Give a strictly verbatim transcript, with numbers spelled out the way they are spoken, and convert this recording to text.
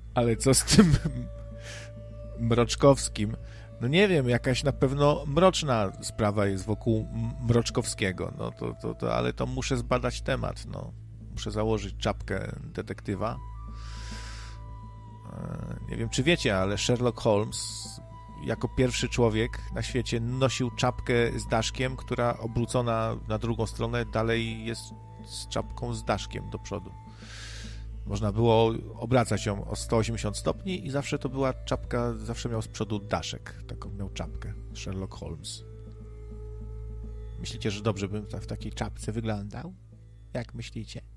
Ale co z tym Mroczkowskim? No nie wiem, jakaś na pewno mroczna sprawa jest wokół Mroczkowskiego, no to, to, to, ale to muszę zbadać temat, no. Muszę założyć czapkę detektywa. Nie wiem, czy wiecie, ale Sherlock Holmes jako pierwszy człowiek na świecie nosił czapkę z daszkiem, która obrócona na drugą stronę dalej jest z czapką z daszkiem do przodu. Można było obracać ją o sto osiemdziesiąt stopni i zawsze to była czapka, zawsze miał z przodu daszek. Taką miał czapkę Sherlock Holmes. Myślicie, że dobrze bym w takiej czapce wyglądał? Jak myślicie?